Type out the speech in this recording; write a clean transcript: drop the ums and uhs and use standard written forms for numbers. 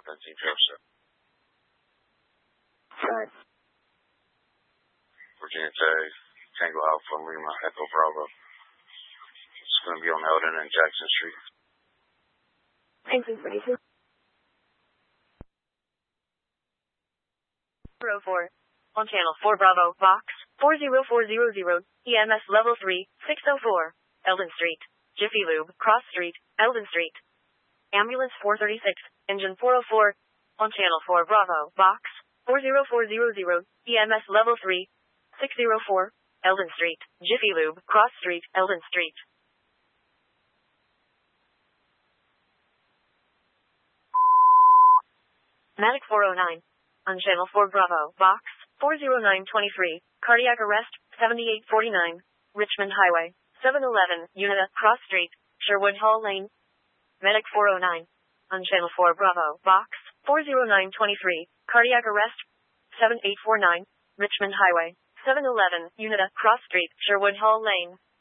登记标识。Virginia Tech, Tango Alpha Lima, Echo Bravo. It's going to be on Eldon and Jackson Street. 1942. 04. On channel 4 Bravo, box 40400, EMS level 3, 604, Eldon Street, Jiffy Lube, Cross Street, Eldon Street. Ambulance 436, engine 404, on channel 4 Bravo, box 40400, EMS level 3, 604, Eldon Street, Jiffy Lube, Cross Street, Eldon Street. Medic 409, on channel 4 Bravo, box 40923, cardiac arrest 7849, Richmond Highway, 711, Unita, Cross Street, Sherwood Hall Lane. Medic 409, on channel 4 Bravo, box 40923, cardiac arrest 7849, Richmond Highway, 711, Unita, Cross Street, Sherwood Hall Lane.